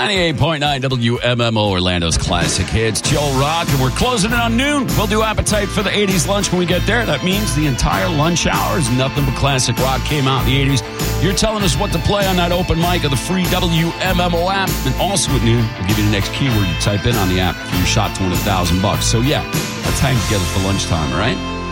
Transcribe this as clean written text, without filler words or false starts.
98.9 WMMO, Orlando's classic hits. Joe Rock, and we're closing in on noon. We'll do Appetite for the 80s lunch when we get there. That means the entire lunch hour is nothing but classic rock came out in the 80s. You're telling us what to play on that open mic of the free WMMO app. And also at noon, we'll give you the next keyword you type in on the app for your shot to win $1,000. So yeah, let's hang together for lunchtime, all right?